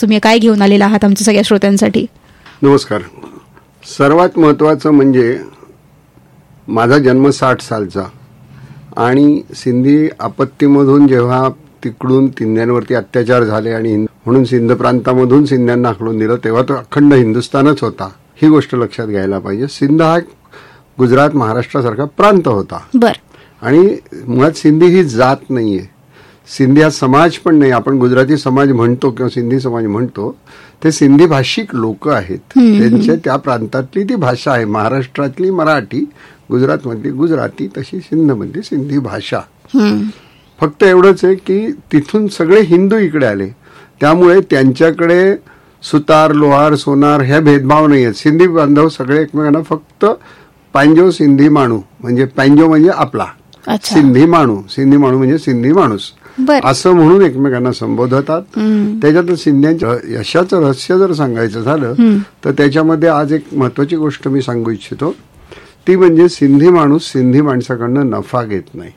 तुम्ही काय घेऊन आलेला आहात आमच्या सगळ्या श्रोत्यांसाठी? नमस्कार. सर्वात महत्त्वाचं म्हणजे माझा जन्म 60 सालचा आणि सिंधी आपत्तीमधून जेव्हा तिकडून सिंध्यांवरती अत्याचार झाले आणि म्हणून सिंध प्रांतामधून सिंध्यांना हाकलून दिलं, तेव्हा तो अखंड हिंदुस्थानच होता. ही गोष्ट लक्षात घ्यायला पाहिजे. सिंध हा गुजरात महाराष्ट्रासारखा प्रांत होता. आणि मुळात सिंधी ही जात नाहीये, सिंधी हा समाज पण नाही. आपण गुजराती समाज म्हणतो किंवा सिंधी समाज म्हणतो, ते सिंधी भाषिक लोक आहेत. त्यांच्या त्या प्रांतातली ती भाषा आहे. महाराष्ट्रातली मराठी, गुजरातमधली गुजराती, तशी सिंधमधली सिंधी भाषा. फक्त एवढंच आहे की तिथून सगळे हिंदू इकडे आले, त्यामुळे त्यांच्याकडे सुतार, लोहार, सोनार ह्या भेदभाव नाही आहेत. सिंधी बांधव सगळे एकमेकांना फक्त पांजो सिंधी माणू, म्हणजे पांजो म्हणजे आपला, सिंधी माणू, सिंधी माणू म्हणजे सिंधी माणूस, असं म्हणून एकमेकांना संबोधतात. त्याच्यात सिंध्यांच्या यशाचं रहस्य जर सांगायचं झालं तर त्याच्यामध्ये आज एक महत्वाची गोष्ट मी सांगू इच्छितो. ती म्हणजे सिंधी माणूस सिंधी माणसाकडनं नफा घेत नाही.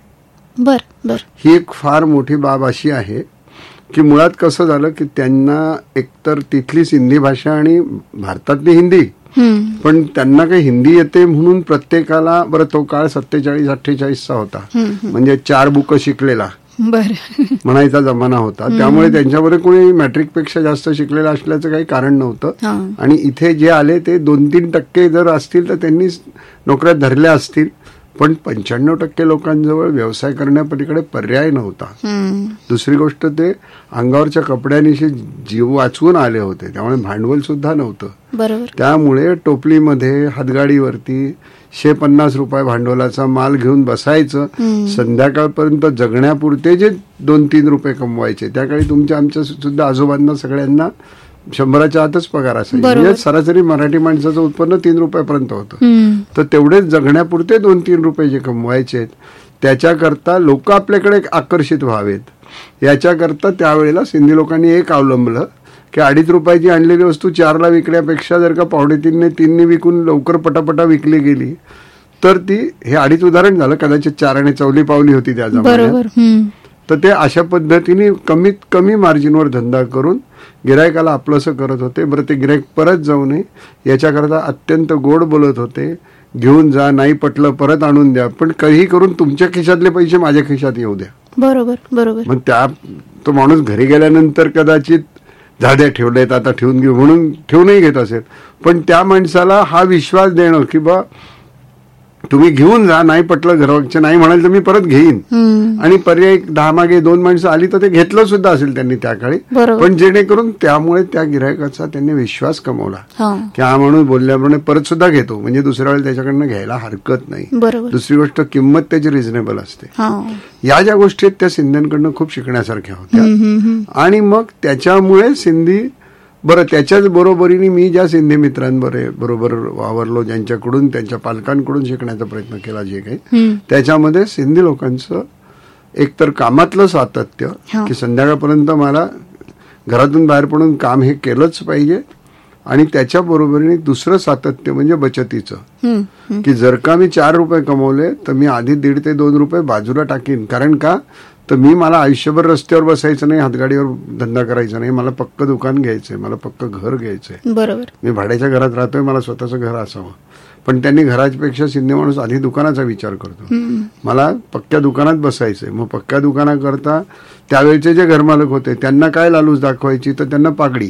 ही एक फार मोठी बाब अशी आहे की मुळात कसं झालं की त्यांना एकतर तिथली सिंधी भाषा आणि भारतातली हिंदी, पण त्यांना काही हिंदी येते म्हणून प्रत्येकाला, बरं तो काळ 47-48चा होता, म्हणजे 4 बुक शिकलेला म्हणायचा जमाना होता. त्यामुळे त्यांच्यामध्ये कोणी मॅट्रिक पेक्षा जास्त शिकलेला असल्याचं काही कारण नव्हतं. आणि इथे जे आले ते 2-3% जर असतील तर त्यांनी नोकऱ्या धरल्या असतील, पण 95% लोकांजवळ व्यवसाय करण्यापलीकडे पर्याय नव्हता. दुसरी गोष्ट, ते अंगावरच्या कपड्यांशी जीव वाचवून आले होते, त्यामुळे भांडवल सुद्धा नव्हतं. त्यामुळे टोपलीमध्ये हातगाडीवरती 150 रुपये भांडवलाचा माल घेऊन बसायचं. संध्याकाळपर्यंत जगण्यापुरते जे 2-3 रुपये कमवायचे. त्या काळी तुमच्या आमच्या सुद्धा आजोबांना सगळ्यांना 100च्या आतच पगार असायचा. म्हणजे सरासरी मराठी माणसाचं उत्पन्न 3 रुपयापर्यंत होतं. तर तेवढेच जगण्यापुरते 2-3 रुपये जे कमवायचे, त्याच्याकरता लोक आपल्याकडे आकर्षित व्हावेत, याच्याकरता त्यावेळेला सिंधी लोकांनी एक अवलंबलं की 2.5 रुपयाची आणलेली वस्तू 4ला विकण्यापेक्षा जर का 2.5-3 विकून लवकर पटापटा विकली गेली तर ती, हे 2.5 उदाहरण झालं, कदाचित 4 आणि चवली पावली होती त्या जमान्यात. तर ते अशा पद्धतीने कमीत कमी मार्जिनवर धंदा करून गिरायकाला आपलंसं करत होते. बरं, ते गिरायक परत जाऊ नये याच्याकरता अत्यंत गोड बोलत होते. घेऊन जा, नाही पटलं परत आणून द्या, पण काही करून तुमच्या खिशातले पैसे माझ्या खिशात येऊ द्या. बरोबर. मग तो माणूस घरी गेल्यानंतर कदाचित झाद्या ठेवलेत आता ठेवून घेऊ म्हणून ठेवूनही घेत असेल, पण त्या माणसाला हा विश्वास देणं की बा तुम्ही घेऊन जा, नाही पटलं घरवाचे नाही म्हणाल तर मी परत घेईन, आणि पर्याय 10 मागे 2 माणसं आली तर ते घेतलं सुद्धा असेल त्यांनी त्या काळी, पण जेणेकरून त्यामुळे त्या गिरायकाचा त्यांनी विश्वास कमवला की हा माणूस बोलल्याप्रमाणे परत सुद्धा घेतो, म्हणजे दुसऱ्या वेळेला त्याच्याकडनं घ्यायला हरकत नाही. दुसरी गोष्ट, किंमत त्याची रिझनेबल असते. या ज्या गोष्टी त्या सिंध्यांकडनं खूप शिकण्यासारख्या होत्या. आणि मग त्याच्यामुळे सिंधी, बरं, त्याच्याच बरोबरीने मी ज्या सिंधी मित्रांबरोबर वावरलो, ज्यांच्याकडून त्यांच्या पालकांकडून शिकण्याचा प्रयत्न केला, जे काही त्याच्यामध्ये सिंधी लोकांचं एकतर कामातलं सातत्य की संध्याकाळपर्यंत मला घरातून बाहेर पडून काम हे केलंच पाहिजे, आणि त्याच्या बरोबरीने दुसरं सातत्य म्हणजे बचतीचं, की जर का मी 4 रुपये कमवले तर मी आधी 1.5 ते 2 रुपये बाजूला टाकीन. कारण का, तर मला आयुष्यभर रस्त्यावर बसायचं नाही, हातगाडीवर धंदा करायचा नाही, मला पक्क दुकान घ्यायचंय, मला पक्क घर घ्यायचंय. मी भाड्याच्या घरात राहतोय, मला स्वतःचं घर असावं. पण त्यांनी घरापेक्षा सिंधी माणूस आधी दुकानाचा विचार करतो. मला पक्क्या दुकानात बसायचंय. मग पक्क्या दुकानाकरता त्यावेळचे जे घरमालक होते त्यांना काय लालूच दाखवायची, तर त्यांना पागडी,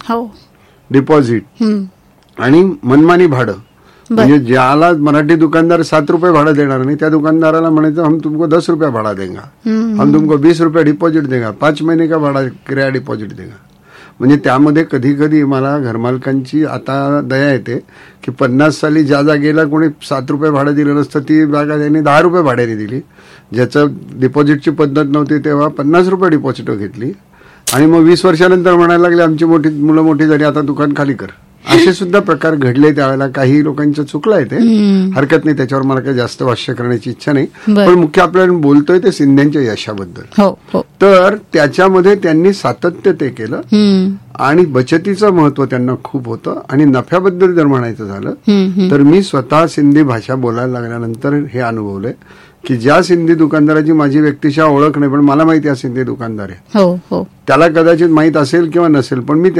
डिपॉझिट आणि मनमानी भाडं. म्हणजे ज्याला मराठी दुकानदार 7 रुपये भाडं देणार नाही, त्या दुकानदाराला म्हणायचं हम तुमको 10 रुपये भाडा देंगा, हम तुमको 20 रुपये डिपॉझिट देंगा, 5 महीने का भाडा किराया डिपॉझिट देंगा. म्हणजे त्यामध्ये कधी कधी मला घरमालकांची आता दया येते की 50 साली ज्या जागेला कोणी 7 रुपये भाडं दिलं नसतं, ती जागा त्यांनी 10 रुपये भाड्याने दिली. ज्याचं डिपॉझिटची पद्धत नव्हती तेव्हा 50 रुपये डिपॉझिट घेतली, आणि मग 20 वर्षानंतर म्हणायला लागले आमची मुलं मोठी झाली, आता दुकान खाली कर. असे सुद्धा प्रकार घडले त्यावेळेला. काही लोकांचं चुकलं आहे, ते हरकत नाही, त्याच्यावर मला काही जास्त भाष्य करण्याची इच्छा नाही. पण मुख्य आपल्याला बोलतोय ते सिंध्यांच्या यशाबद्दल. तर त्याच्यामध्ये त्यांनी सातत्य ते केलं, आणि बचतीचं महत्व त्यांना खूप होतं. आणि नफ्याबद्दल जर म्हणायचं झालं तर मी स्वतः सिंधी भाषा बोलायला लागल्यानंतर हे अनुभवलंय की ज्या सिंधी दुकानदाराची माझी व्यक्तिशः ओळख नाही, पण मला माहिती आहे सिंधी दुकानदार आहे, त्याला कदाचित माहित असेल किंवा नसेल, पण मी